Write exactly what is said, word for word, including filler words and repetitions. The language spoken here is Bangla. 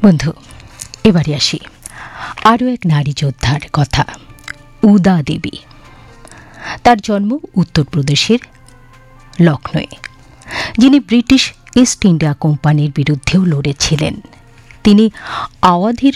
বন্ধু, এবারে আসি আরও এক নারী যোদ্ধার কথা, উদা দেবী। তার জন্ম উত্তরপ্রদেশের লখনৌয়ে, যিনি ব্রিটিশ ইস্ট ইন্ডিয়া কোম্পানির বিরুদ্ধেও লড়েছিলেন। তিনি আওয়াধীর